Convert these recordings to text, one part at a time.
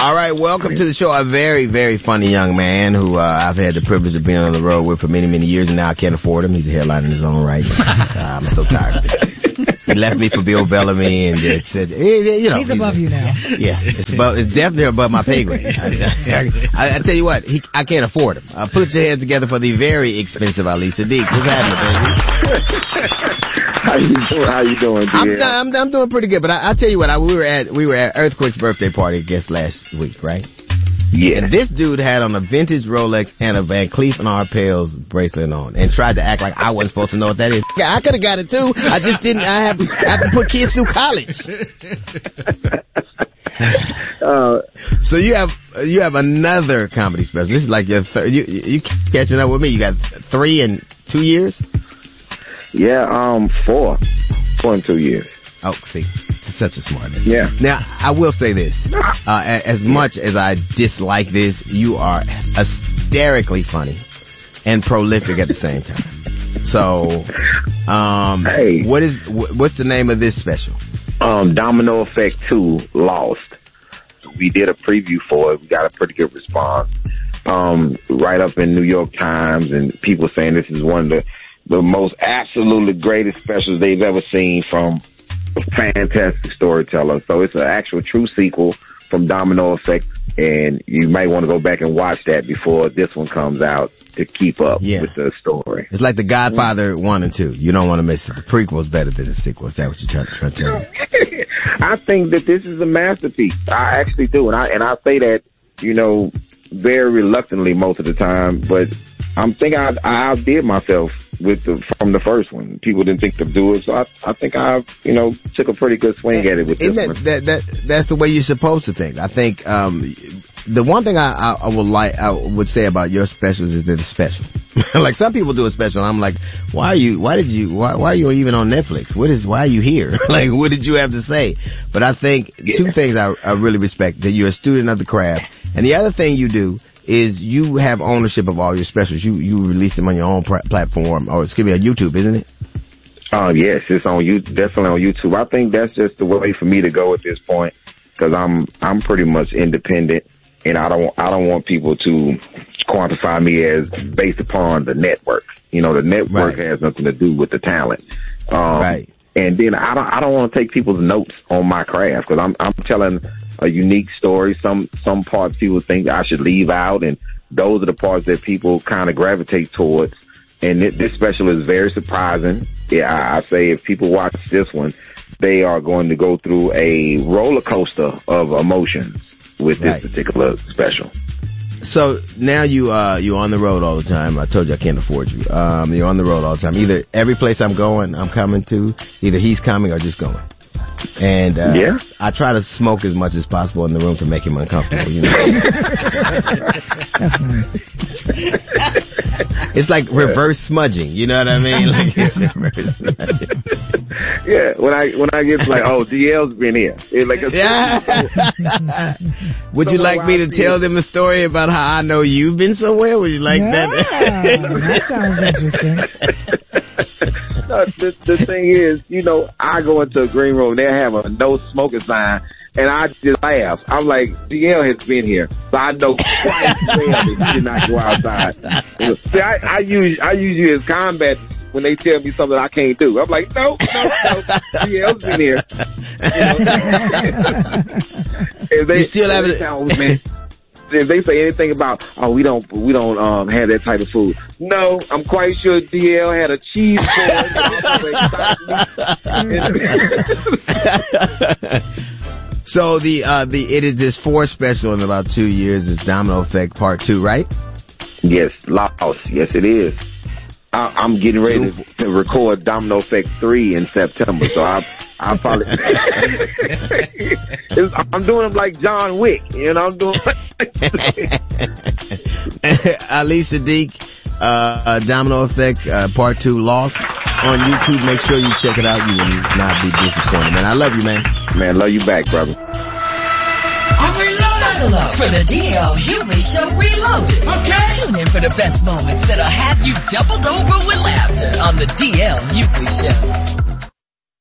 All right, welcome to the show. A very, very funny young man who I've had the privilege of being on the road with for many, many years, and now I can't afford him. He's a headline in his own right. I'm so tired of it. He left me for Bill Bellamy and said, he's above you now. Yeah, it's definitely above my pay grade. I tell you what, I can't afford him. Put your hands together for the very expensive Ali Siddiq. What's happening, baby? How you doing, dear? I'm doing pretty good, but I tell you what, we were at Earthquake's birthday party, I guess, last week, right? Yeah. And this dude had on a vintage Rolex and a Van Cleef and Arpels bracelet on and tried to act like I wasn't supposed to know what that is. Yeah, I could have got it too. I just didn't. I have to put kids through college. So you have another comedy special. This is like your third. You catching up with me? You got 3 in 2 years? Yeah, 4 in 2 years. Oh, see, such a smart man. Yeah. Now, I will say this. As much as I dislike this, you are hysterically funny and prolific at the same time. So, hey. What's the name of this special? Domino Effect 2, Lost. We did a preview for it. We got a pretty good response. Right up in New York Times, and people saying this is one of the most absolutely greatest specials they've ever seen from a fantastic storyteller. So it's an actual true sequel from Domino Effect, and you might want to go back and watch that before this one comes out to keep up with the story. It's like The Godfather 1 and 2. You don't want to miss it. The prequel is better than the sequel. Is that what you're trying to tell me? I think that this is a masterpiece. I actually do. And I say that, very reluctantly most of the time, but I'm thinking I outdid myself from the first one. People didn't think to do it, so I think I took a pretty good swing at it with this one. That's the way you're supposed to think. I think the one thing I would say about your specials is that it's special. Like some people do a special, and I'm like, why are you even on Netflix? Why are you here? Like, what did you have to say? But I think two things I really respect: that you're a student of the craft, and the other thing you do is you have ownership of all your specials. You release them on your own platform, or excuse me, on YouTube, isn't it? Yes, it's on definitely on YouTube. I think that's just the way for me to go at this point, because I'm pretty much independent, and I don't want people to quantify me as based upon the network. The network has nothing to do with the talent. Right. And then I don't want to take people's notes on my craft, because I'm telling a unique story. Some parts people think I should leave out, and those are the parts that people kind of gravitate towards. And this special is very surprising. Yeah, I say if people watch this one, they are going to go through a roller coaster of emotions with this particular special. So now you're on the road all the time. I told you I can't afford you. You're on the road all the time. Either every place I'm coming to, either he's coming or just going. And I try to smoke as much as possible in the room to make him uncomfortable. That's nice. It's like reverse smudging. You know what I mean? Like it's reverse smudging. Yeah, when I get like, DL's been here. It's like Would you like me to tell them a story about how I know you've been somewhere? Would you like that? That sounds interesting. No, the thing is, I go into a green room, they have a no smoking sign, and I just laugh. I'm like, DL has been here, so I know quite well that he did not go outside. See, I use you as combat when they tell me something I can't do. I'm like, no, DL's been here. You still have it. If they say anything about, we don't have that type of food. No, I'm quite sure DL had a cheese board. So it is this 4th special in about 2 years. It's Domino Effect Part 2, right? Yes, Lost. Yes, it is. I'm getting ready to record Domino Effect 3 in September, so I probably I'm doing them like John Wick, I'm doing Ali Siddiq, Domino Effect, Part 2, Lost on YouTube. Make sure you check it out. You will not be disappointed, man. I love you, man. Man, love you back, brother. Buckle up for the DL Hughley Show Reloaded. Okay. Tune in for the best moments that'll have you doubled over with laughter on the DL Hughley Show.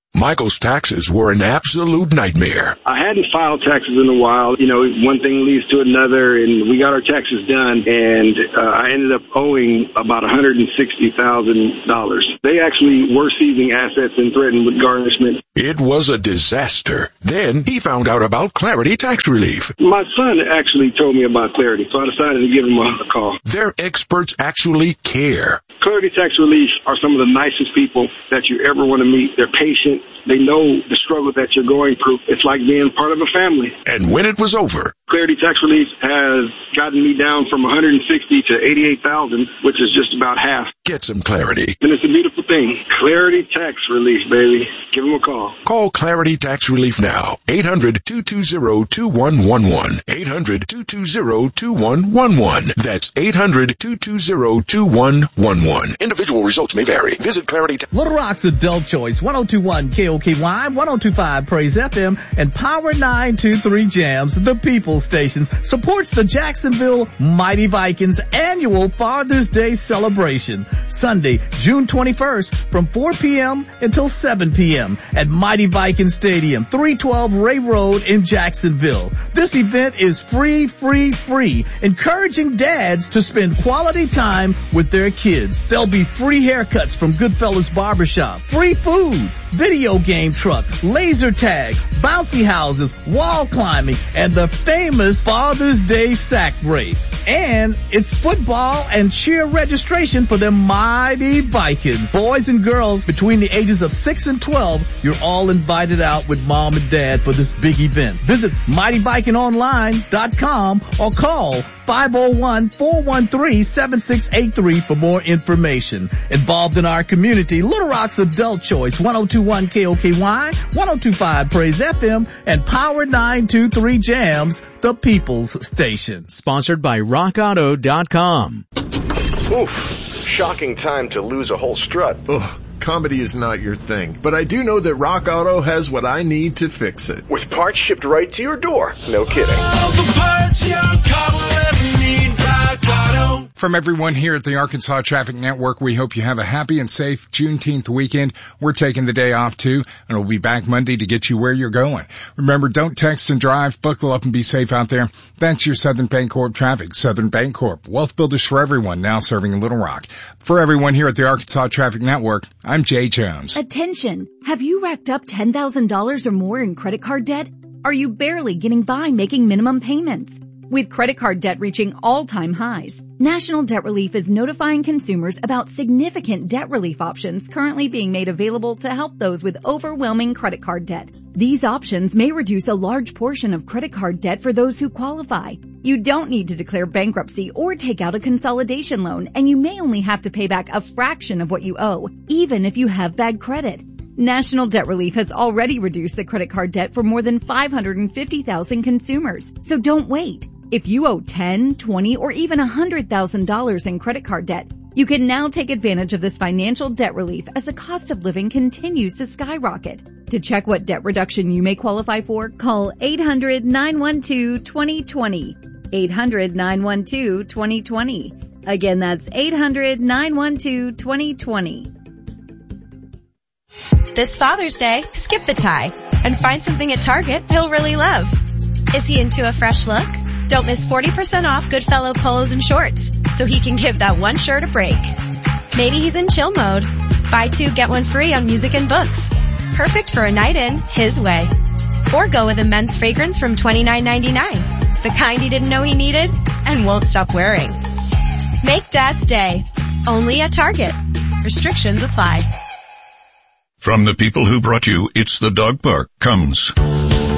Michael's taxes were an absolute nightmare. I hadn't filed taxes in a while. You know, one thing leads to another, and we got our taxes done, and I ended up owing about $160,000. They actually were seizing assets and threatened with garnishment. It was a disaster. Then he found out about Clarity Tax Relief. My son actually told me about Clarity, so I decided to give him a call. Their experts actually care. Clarity Tax Relief are some of the nicest people that you ever want to meet. They're patient. They know the struggle that you're going through. It's like being part of a family. And when it was over, Clarity Tax Relief has gotten me down from $160,000 to $88,000, which is just about half. Get some clarity. And it's a beautiful thing. Clarity Tax Relief, baby. Give them a call. Call Clarity Tax Relief now. 800-220-2111. 800-220-2111. That's 800-220-2111. Individual results may vary. Visit Clarity Tax. Little Rock's Adult Choice, 102.1 KOKY, 102.5 Praise FM, and Power 923 Jams, the People's Station, supports the Jacksonville Mighty Vikings annual Father's Day celebration, Sunday, June 21st, from 4 p.m. until 7 p.m. at Mighty Viking Stadium, 312 Ray Road in Jacksonville. This event is free, encouraging dads to spend quality time with their kids. There'll be free haircuts from Goodfellas Barbershop, free food, video game truck, laser tag, bouncy houses, wall climbing, and the famous Father's Day sack race. And it's football and cheer registration for the Mighty Vikings. Boys and girls between the ages of 6 and 12, you're all invited out with mom and dad for this big event. Visit MightyVikingOnline.com or call 501-413-7683 for more information. Involved in our community, Little Rock's Adult Choice, 102.1 KOKY, 102.5 Praise FM, and Power 923 Jams, the People's Station. Sponsored by RockAuto.com. Oof, shocking time to lose a whole strut. Ugh. Comedy is not your thing, but I do know that Rock Auto has what I need to fix it. With parts shipped right to your door. No kidding. All the parts your car will ever need, Rock Auto. From everyone here at the Arkansas Traffic Network, we hope you have a happy and safe Juneteenth weekend. We're taking the day off too, and we'll be back Monday to get you where you're going. Remember, don't text and drive. Buckle up and be safe out there. That's your Southern Bancorp traffic. Southern Bancorp, wealth builders for everyone, now serving Little Rock. For everyone here at the Arkansas Traffic Network, I'm Jay Jones. Attention! Have you racked up $10,000 or more in credit card debt? Are you barely getting by making minimum payments? With credit card debt reaching all-time highs, National Debt Relief is notifying consumers about significant debt relief options currently being made available to help those with overwhelming credit card debt. These options may reduce a large portion of credit card debt for those who qualify. You don't need to declare bankruptcy or take out a consolidation loan, and you may only have to pay back a fraction of what you owe, even if you have bad credit. National Debt Relief has already reduced the credit card debt for more than 550,000 consumers, so don't wait. If you owe $10,000, $20,000, or even $100,000 in credit card debt, you can now take advantage of this financial debt relief as the cost of living continues to skyrocket. To check what debt reduction you may qualify for, call 800-912-2020. 800-912-2020. Again, that's 800-912-2020. This Father's Day, skip the tie and find something at Target he'll really love. Is he into a fresh look? Don't miss 40% off Goodfellow polos and shorts so he can give that one shirt a break. Maybe he's in chill mode. Buy two, get one free on music and books. Perfect for a night in his way. Or go with a men's fragrance from $29.99. The kind he didn't know he needed and won't stop wearing. Make Dad's Day. Only at Target. Restrictions apply. From the people who brought you It's the Dog Park comes